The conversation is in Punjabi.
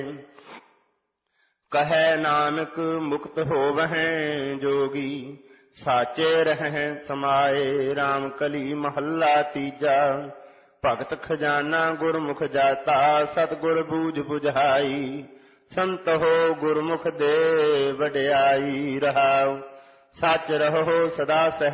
ਕਹੈ ਨਾਨਕ ਮੁਕਤ ਹੋਵਹਿ ਜੋਗੀ, ਸਾਚੇ ਰਹਿ ਸਮਾਏ। RAM ਕਲੀ ਮਹੱਲਾ ਤੀਜਾ। ਭਗਤ ਖਜ਼ਾਨਾ ਗੁਰਮੁਖ ਜਾਤਾ, ਸਤਿਗੁਰ ਬੂਝ ਬੁਝਾਈ। ਸੰਤ ਹੋ ਗੁਰਮੁਖ ਦੇ ਵਡਿਆਈ, ਰਹਾਉ ਸੱਚ ਰਹੋ ਸਦਾ ਸਹਿ